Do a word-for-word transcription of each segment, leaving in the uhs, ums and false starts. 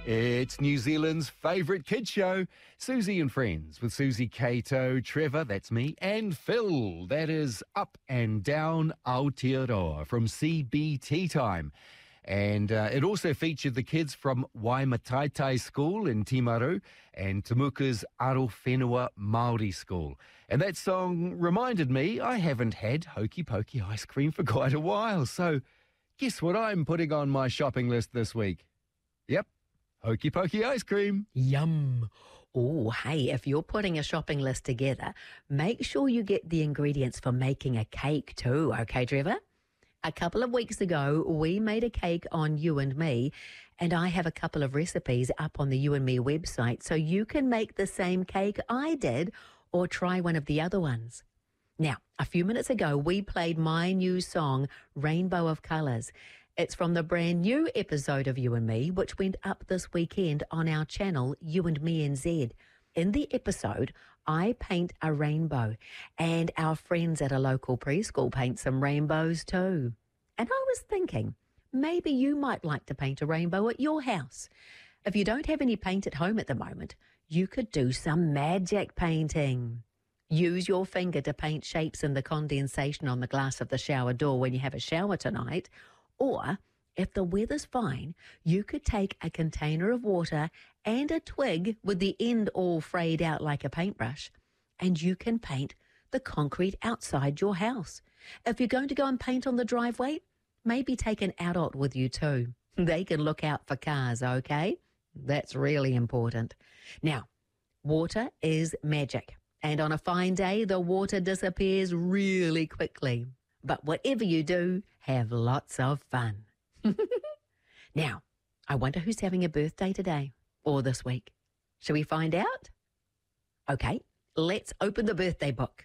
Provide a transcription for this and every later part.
It's New Zealand's favourite kids show, Susie and Friends, with Susie Cato, Trevor, that's me, and Phil, that is Up and Down Aotearoa from C B T Time. And uh, it also featured the kids from Waimataitai School in Timaru and Temuka's Arowhenua Māori School. And that song reminded me I haven't had Hokey Pokey ice cream for quite a while. So guess what I'm putting on my shopping list this week? Yep. Hokey Pokey ice cream. Yum. Oh, hey, if you're putting a shopping list together, make sure you get the ingredients for making a cake too, okay, Trevor? A couple of weeks ago, we made a cake on You and Me, and I have a couple of recipes up on the You and Me website, so you can make the same cake I did or try one of the other ones. Now, a few minutes ago, we played my new song, Rainbow of Colours. It's from the brand new episode of You and Me, which went up this weekend on our channel, You and Me N Z. In the episode, I paint a rainbow, and our friends at a local preschool paint some rainbows too. And I was thinking, maybe you might like to paint a rainbow at your house. If you don't have any paint at home at the moment, you could do some magic painting. Use your finger to paint shapes in the condensation on the glass of the shower door when you have a shower tonight. Or, if the weather's fine, you could take a container of water and a twig with the end all frayed out like a paintbrush, and you can paint the concrete outside your house. If you're going to go and paint on the driveway, maybe take an adult with you too. They can look out for cars, okay? That's really important. Now, water is magic, and on a fine day, the water disappears really quickly. But whatever you do, have lots of fun. Now, I wonder who's having a birthday today or this week. Shall we find out? Okay, let's open the birthday book.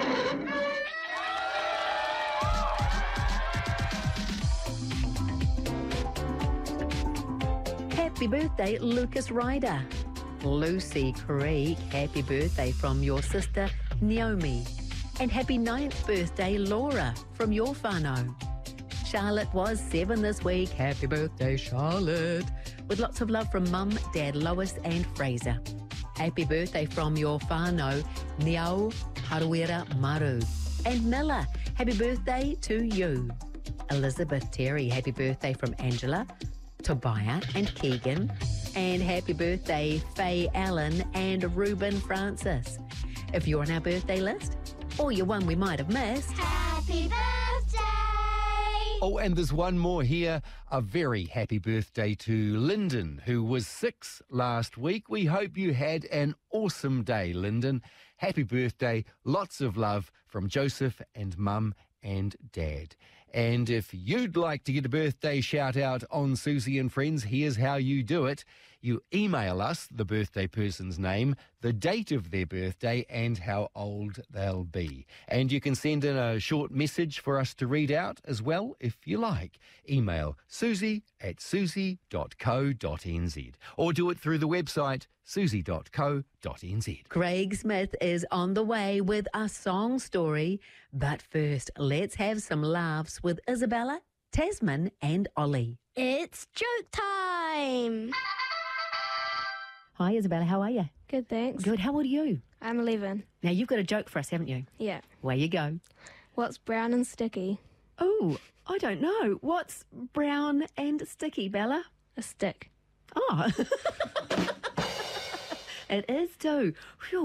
Happy birthday, Lucas Ryder. Lucy Creek, happy birthday from your sister, Naomi. And happy ninth birthday, Laura, from your whānau. Charlotte was seven this week. Happy birthday, Charlotte. With lots of love from Mum, Dad, Lois and Fraser. Happy birthday from your whānau, Niau Haruera Maru. And Miller, happy birthday to you. Elizabeth Terry, happy birthday from Angela, Tobiah and Keegan. And happy birthday, Faye Allen and Ruben Francis. If you're on our birthday list, or you're one we might have missed, Happy birthday! Oh, and there's one more here. A very happy birthday to Lyndon, who was six last week. We hope you had an awesome day, Lyndon. Happy birthday. Lots of love from Joseph and Mum and Dad. And if you'd like to get a birthday shout out on Susie and Friends, here's how you do it. You email us the birthday person's name, the date of their birthday, and how old they'll be. And you can send in a short message for us to read out as well, if you like. Email susie at susie dot co dot n z or do it through the website susie dot co dot n z. Craig Smith is on the way with a song story. But first, let's have some laughs with Isabella, Tasman and Ollie. It's joke time! Hi, Isabella. How are you? Good, thanks. Good. How old are you? I'm eleven. Now, you've got a joke for us, haven't you? Yeah. Where you go? What's brown and sticky? Oh, I don't know. What's brown and sticky, Bella? A stick. Oh. It is too. Phew.